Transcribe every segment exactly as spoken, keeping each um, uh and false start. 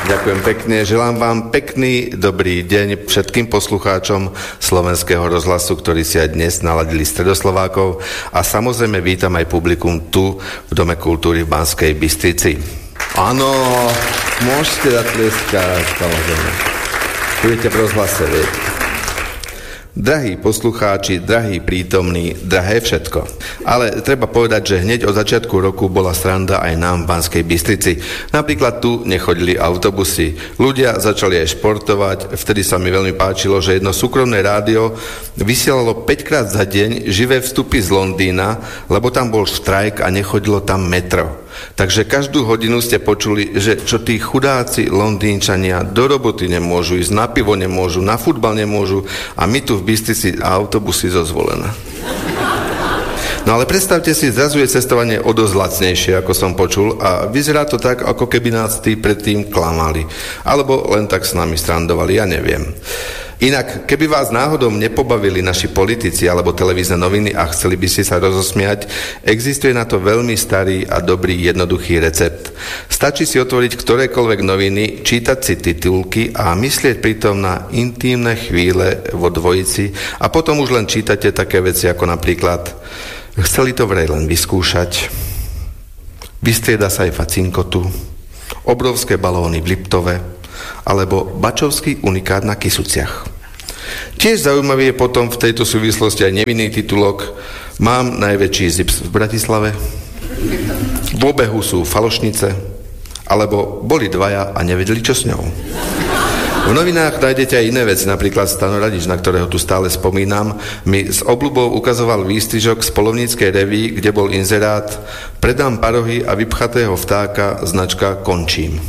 Ďakujem pekne. Želám vám pekný, dobrý deň všetkým poslucháčom Slovenského rozhlasu, ktorí si aj dnes naladili Stredoslovákov, a samozrejme vítam aj publikum tu v Dome kultúry v Banskej Bystrici. Áno, môžete zatleskať, samozrejme. Budete v rozhlase, viete. Drahí poslucháči, drahí prítomní, drahé všetko. Ale treba povedať, že hneď od začiatku roku bola sranda aj nám v Banskej Bystrici. Napríklad tu nechodili autobusy. Ľudia začali aj športovať. Vtedy sa mi veľmi páčilo, že jedno súkromné rádio vysielalo päťkrát za deň živé vstupy z Londýna, lebo tam bol štrajk a nechodilo tam metro. Takže každú hodinu ste počuli, že čo tí chudáci Londýnčania do roboty nemôžu ísť, na pivo nemôžu, na futbal nemôžu, a my tu v Bystrici autobusy zo Zvolena. No ale predstavte si, zrazu je cestovanie o dosť lacnejšie, ako som počul, a vyzerá to tak, ako keby nás tí predtým klamali. Alebo len tak s nami strandovali, ja neviem. Inak, keby vás náhodou nepobavili naši politici alebo televízne noviny a chceli by ste sa rozosmiať, existuje na to veľmi starý a dobrý jednoduchý recept. Stačí si otvoriť ktorékoľvek noviny, čítať si titulky a myslieť pritom na intímne chvíle vo dvojici, a potom už len čítate také veci ako napríklad: chceli to vraj len vyskúšať, vystrieda sa aj facinkotu, obrovské balóny v Liptove, alebo bačovský unikát na Kysuciach. Tiež zaujímavý je potom v tejto súvislosti aj nevinný titulok: mám najväčší zips v Bratislave, v obehu sú falošnice, alebo boli dvaja a nevedeli, čo s ňou. V novinách nájdete aj iné veci, napríklad Stano Radič, na ktorého tu stále spomínam, mi s obľubou ukazoval výstrižok z polovníckej reví, kde bol inzerát: predám parohy a vypchatého vtáka, značka Končím.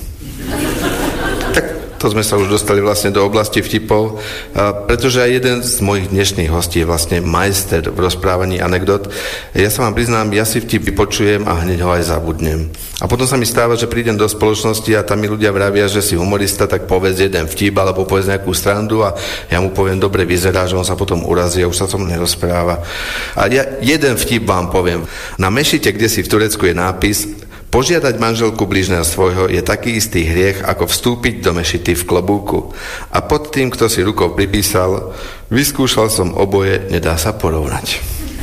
To sme sa už dostali vlastne do oblasti vtipov, pretože aj jeden z mojich dnešných hostí je vlastne majster v rozprávaní anekdot. Ja sa vám priznám, ja si vtip vypočujem a hneď ho aj zabudnem. A potom sa mi stáva, že prídem do spoločnosti a tam mi ľudia vravia, že si humorista, tak povedz jeden vtip alebo povedz nejakú strandu, a ja mu poviem: dobre vyzerá, že on sa potom urazí a už sa tom nerozpráva. A ja jeden vtip vám poviem. Na mešite, kde si v Turecku, je nápis: požiadať manželku blížneho svojho je taký istý hriech, ako vstúpiť do mešity v klobúku. A pod tým, kto si rukou pripísal: vyskúšal som oboje, nedá sa porovnať.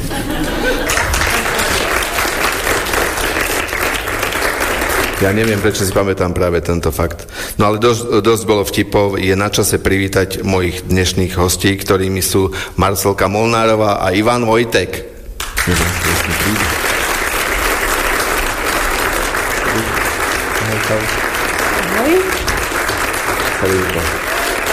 Ja neviem, prečo si pamätám práve tento fakt. No ale dosť, dosť bolo vtipov, je na čase privítať mojich dnešných hostí, ktorými sú Marcelka Molnárová a Ivan Vojtek. Ahoj.